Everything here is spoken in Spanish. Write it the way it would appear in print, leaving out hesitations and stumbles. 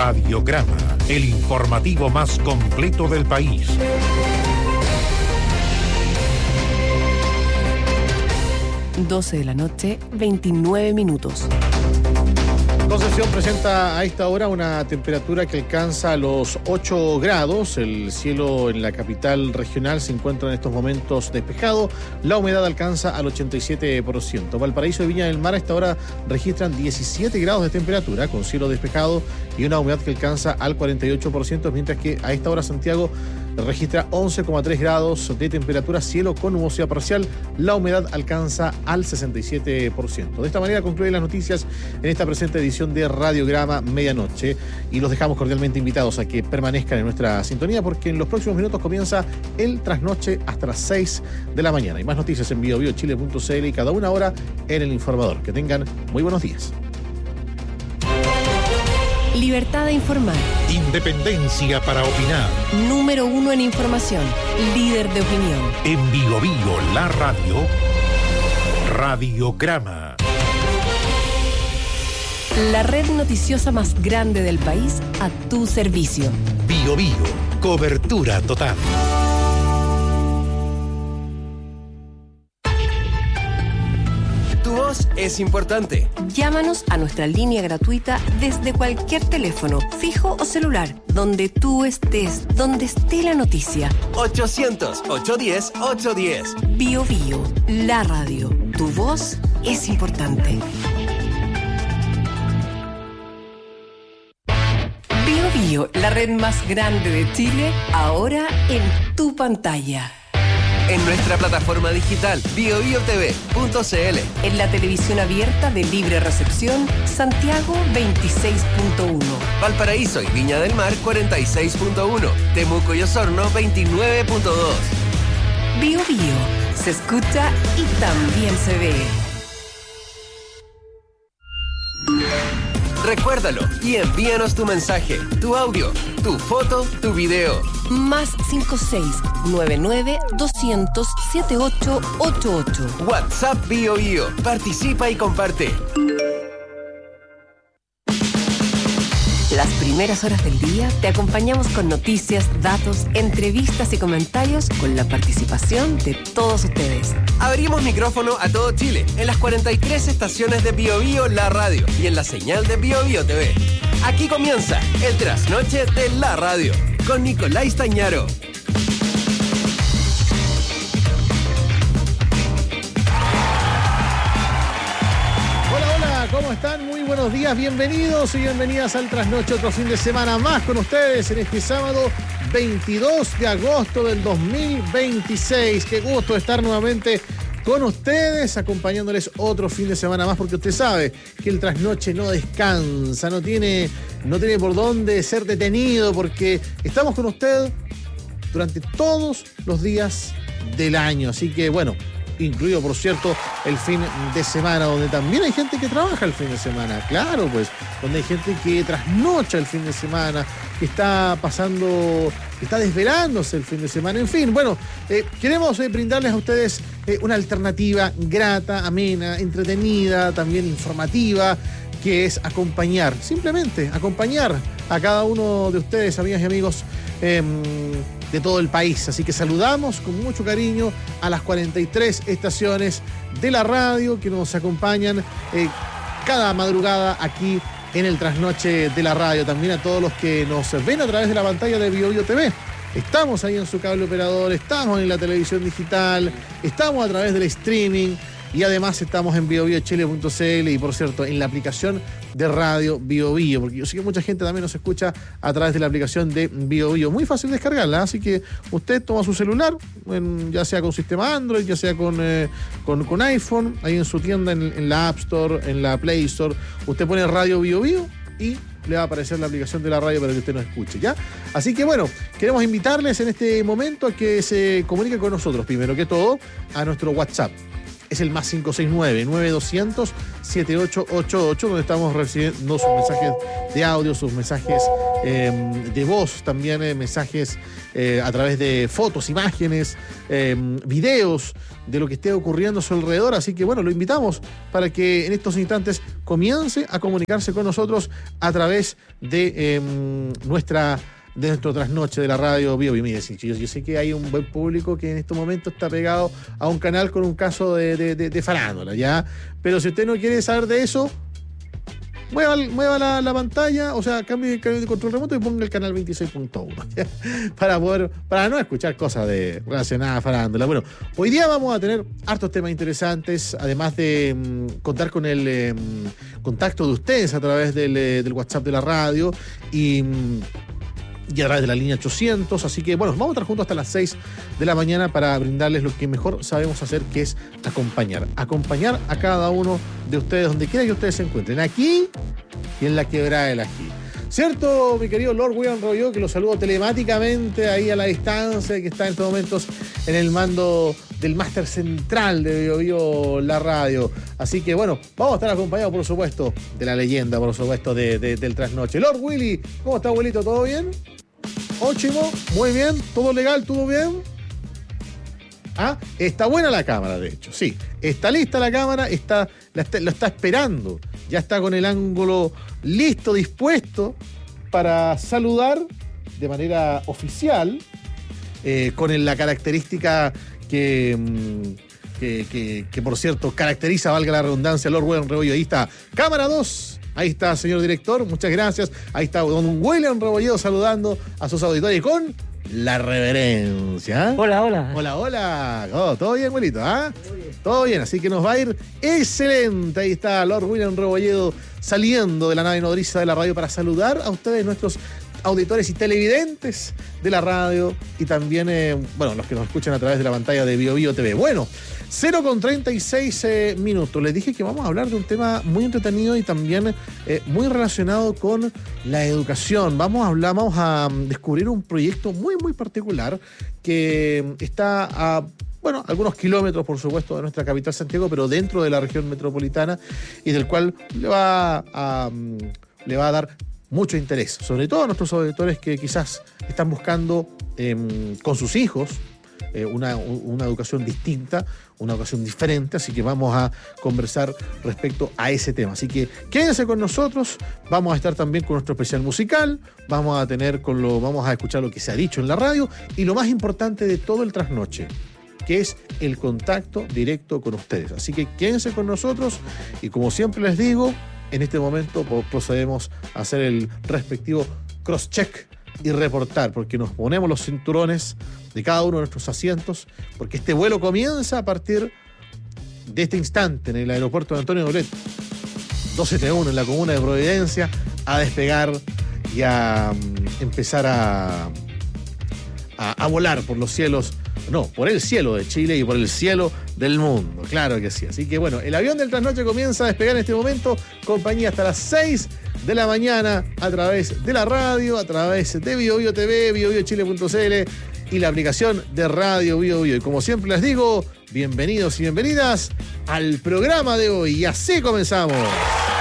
Radiograma, el informativo más completo del país. Doce de la noche, 29 minutos. Concepción presenta a esta hora una temperatura que alcanza los 8 grados. El cielo en la capital regional se encuentra en estos momentos despejado. La humedad alcanza al 87%. Valparaíso y Viña del Mar a esta hora registran 17 grados de temperatura con cielo despejado y una humedad que alcanza al 48%, mientras que a esta hora Santiago registra 11,3 grados de temperatura, cielo con nubosidad parcial. La humedad alcanza al 67%. De esta manera concluyen las noticias en esta presente edición de Radiograma Medianoche, y los dejamos cordialmente invitados a que permanezcan en nuestra sintonía, porque en los próximos minutos comienza el trasnoche hasta las 6 de la mañana. Y más noticias en biobiochile.cl y cada una hora en El Informador. Que tengan muy buenos días. Libertad de informar. Independencia para opinar. Número 1 en información. Líder de opinión. En Bio Bio, la radio. Radiograma. La red noticiosa más grande del país a tu servicio. Bio Bio, cobertura total. Tu voz es importante. Llámanos a nuestra línea gratuita desde cualquier teléfono, fijo o celular, donde tú estés, donde esté la noticia. 800-810-810. Bio Bio, la radio. Tu voz es importante. Bio Bio, la red más grande de Chile, ahora en tu pantalla. En nuestra plataforma digital biobiotv.cl. En la televisión abierta de libre recepción, Santiago 26.1. Valparaíso y Viña del Mar 46.1. Temuco y Osorno 29.2. Bio Bio, se escucha y también se ve. Recuérdalo y envíanos tu mensaje, tu audio, tu foto, tu video. Más 56-99-200-7888. WhatsApp Bio Bio. Participa y comparte. Las primeras horas del día te acompañamos con noticias, datos, entrevistas y comentarios con la participación de todos ustedes. Abrimos micrófono a todo Chile en las 43 estaciones de Bio Bio, la radio, y en la señal de Bio Bio TV. Aquí comienza el trasnoche de la radio con Nicolás Tañaro. ¿Cómo están? Muy buenos días, bienvenidos y bienvenidas al trasnoche, otro fin de semana más con ustedes en este sábado 22 de agosto del 2026. Qué gusto estar nuevamente con ustedes, acompañándoles otro fin de semana más, porque usted sabe que el trasnoche no descansa, no tiene por dónde ser detenido, porque estamos con usted durante todos los días del año. Así que bueno, incluido, por cierto, el fin de semana, donde también hay gente que trabaja el fin de semana, claro, pues, donde hay gente que trasnocha el fin de semana, que está desvelándose el fin de semana, en fin, bueno, queremos brindarles a ustedes una alternativa grata, amena, entretenida, también informativa, que es simplemente acompañar a cada uno de ustedes, amigas y amigos, de todo el país. Así que saludamos con mucho cariño a las 43 estaciones de la radio que nos acompañan cada madrugada aquí en el trasnoche de la radio. También a todos los que nos ven a través de la pantalla de Bio Bio TV. Estamos ahí en su cable operador, estamos en la televisión digital, estamos a través del streaming y además estamos en biobiochile.cl y, por cierto, en la aplicación de radio Bio Bio, porque yo sé que mucha gente también nos escucha a través de la aplicación de Bio Bio. Muy fácil descargarla, así que usted toma su celular, ya sea con sistema Android, ya sea con iPhone, ahí en su tienda, en la App Store, en la Play Store, usted pone Radio Bio Bio y le va a aparecer la aplicación de la radio para que usted nos escuche, ¿ya? Así que bueno, queremos invitarles en este momento a que se comuniquen con nosotros, primero que todo, a nuestro WhatsApp. es el más 569-9200-7888, donde estamos recibiendo sus mensajes de audio, sus mensajes de voz, también mensajes a través de fotos, imágenes, videos de lo que esté ocurriendo a su alrededor. Así que bueno, lo invitamos para que en estos instantes comience a comunicarse con nosotros a través de nuestro trasnoche de la radio Bio. Mire, yo sé que hay un buen público que en estos momentos está pegado a un canal con un caso de farándula, ¿ya? Pero si usted no quiere saber de eso, mueva la pantalla, o sea, cambie el canal de control remoto y ponga el canal 26.1, ¿ya? Para no escuchar cosas relacionadas a farándula. Bueno, hoy día vamos a tener hartos temas interesantes, además de contar con el contacto de ustedes a través del WhatsApp de la radio y a través de la línea 800, así que bueno, vamos a estar juntos hasta las 6 de la mañana para brindarles lo que mejor sabemos hacer, que es acompañar a cada uno de ustedes donde quiera que ustedes se encuentren, aquí y en la Quebrada del Ají. ¿Cierto, mi querido Lord William Royo, que lo saludo telemáticamente ahí a la distancia, que está en estos momentos en el mando del máster central de Bio Bio La Radio? Así que bueno, vamos a estar acompañados, por supuesto, de la leyenda, por supuesto, del trasnoche. Lord Willy, ¿cómo está, abuelito? ¿Todo bien? Óchimo, muy bien, todo legal, todo bien. Está buena la cámara, de hecho, sí. Está lista la cámara, lo está esperando. Ya está con el ángulo listo, dispuesto para saludar de manera oficial, con la característica que por cierto caracteriza, valga la redundancia, Lord William Rebolledo. Ahí está, cámara 2. Ahí está, señor director, muchas gracias. Ahí está don William Rebolledo saludando a sus auditores con la reverencia. Hola. Hola. Oh, ¿todo bien, abuelito? Todo bien, así que nos va a ir excelente. Ahí está Lord William Rebolledo saliendo de la nave nodriza de la radio para saludar a ustedes, nuestros auditores y televidentes de la radio, y también, los que nos escuchan a través de la pantalla de Bio Bio TV. Bueno, 0:36 minutos. Les dije que vamos a hablar de un tema muy entretenido y también muy relacionado con la educación. Vamos a descubrir un proyecto muy, muy particular que está a algunos kilómetros, por supuesto, de nuestra capital Santiago, pero dentro de la región metropolitana, y del cual le va a dar mucho interés, sobre todo a nuestros auditores que quizás están buscando con sus hijos una educación distinta, una educación diferente. Así que vamos a conversar respecto a ese tema. Así que quédense con nosotros. Vamos a estar también con nuestro especial musical. Vamos a escuchar lo que se ha dicho en la radio y lo más importante de todo el trasnoche, que es el contacto directo con ustedes. Así que quédense con nosotros y, como siempre les digo, en este momento procedemos a hacer el respectivo cross-check y reportar, porque nos ponemos los cinturones de cada uno de nuestros asientos, porque este vuelo comienza a partir de este instante en el aeropuerto de Antonio Doblet 271 en la comuna de Providencia, a despegar y a empezar a volar por los cielos. No, por el cielo de Chile y por el cielo del mundo, claro que sí. Así que bueno, el avión del trasnoche comienza a despegar en este momento, compañía, hasta las 6 de la mañana a través de la radio, a través de Bio Bio TV, biobiochile.cl y la aplicación de Radio Bio Bio. Y como siempre les digo, bienvenidos y bienvenidas al programa de hoy. Y así comenzamos.